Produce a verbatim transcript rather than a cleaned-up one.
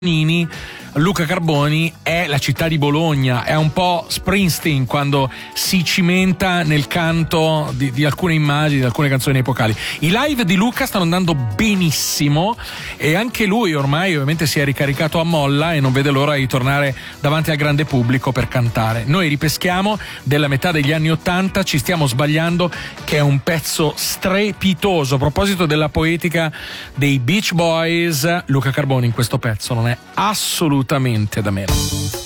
Nini, Luca Carboni è la città di Bologna, è un po' Springsteen quando si cimenta nel canto di, di alcune immagini, di alcune canzoni epocali. I live di Luca stanno andando benissimo e anche lui ormai ovviamente si è ricaricato a molla e non vede l'ora di tornare davanti al grande pubblico per cantare. Noi ripeschiamo della metà degli anni ottanta, Ci stiamo sbagliando, che è un pezzo strepitoso. A proposito della poetica dei Beach Boys, Luca Carboni in questo pezzo non è assolutamente da meno.